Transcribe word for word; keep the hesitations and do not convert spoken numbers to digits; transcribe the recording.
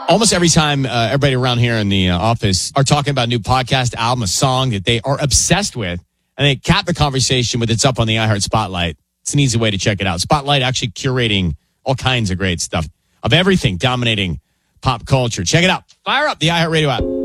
Almost every time uh, everybody around here in the uh, office are talking about a new podcast album, a song that they are obsessed with, and they cap the conversation with it's up on the iHeart Spotlight. It's an easy way to check it out. Spotlight actually curating all kinds of great stuff of everything dominating pop culture. Check it out. Fire up the iHeartRadio app.